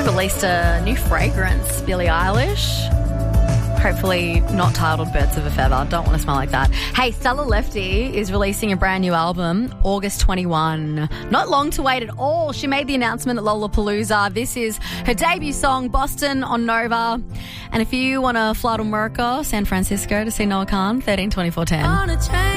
released a new fragrance, Billie Eilish. Hopefully not titled Birds of a Feather. Don't want to smell like that. Hey, Stella Lefty is releasing a brand new album, August 21. Not long to wait at all. She made the announcement at Lollapalooza. This is her debut song, Boston on Nova. And if you want to fly to America, San Francisco to see Noah Khan, 13 24 10.